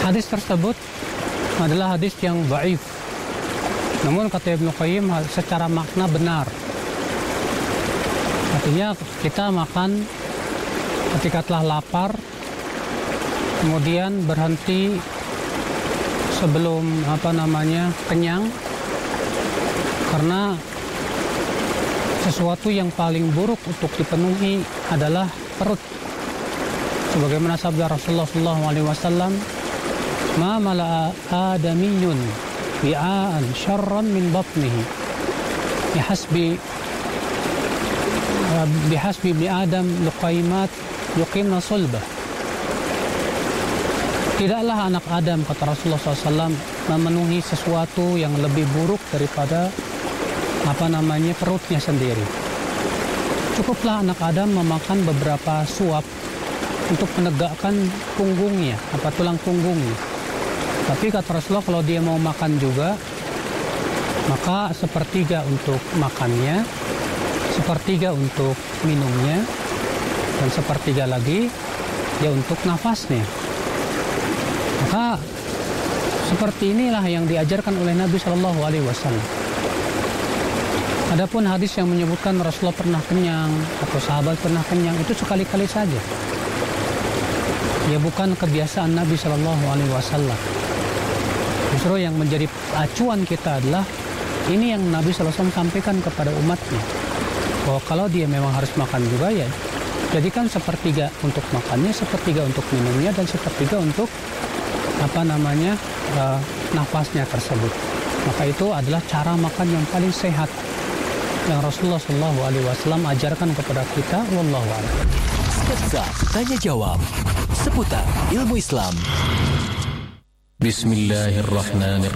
Hadis tersebut adalah hadis yang dhaif. Namun kata Ibnu Qayyim secara makna benar. Artinya kita makan ketika telah lapar, kemudian berhenti sebelum kenyang, karena sesuatu yang paling buruk untuk dipenuhi adalah perut. Sebagaimana sabda Rasulullah SAW, "Ma mala'a adamiyun bi'aan syarran min batnihi bihasbi ibni Adam luqaimat yuqimna sulbah." Tidaklah anak Adam, kata Rasulullah SAW, memenuhi sesuatu yang lebih buruk daripada perutnya sendiri. Cukuplah anak Adam memakan beberapa suap untuk menegakkan punggungnya, tulang punggungnya. Tapi kata Rasulullah, kalau dia mau makan juga, maka sepertiga untuk makannya, sepertiga untuk minumnya, dan sepertiga lagi ya untuk nafasnya. Maka seperti inilah yang diajarkan oleh Nabi Shallallahu Alaihi Wasallam. Adapun hadis yang menyebutkan Rasulullah pernah kenyang atau sahabat pernah kenyang, itu sekali-kali saja. Ya bukan kebiasaan Nabi Shallallahu Alaihi Wasallam. Justru yang menjadi acuan kita adalah ini yang Nabi SAW sampaikan kepada umatnya, bahwa kalau dia memang harus makan juga, ya jadikan sepertiga untuk makannya, sepertiga untuk minumnya, dan sepertiga untuk nafasnya tersebut. Maka itu adalah cara makan yang paling sehat yang Rasulullah SAW ajarkan kepada kita. Wallahu a'lam. Sketsa tanya jawab seputar ilmu Islam. Bismillahirrahmanirrahim.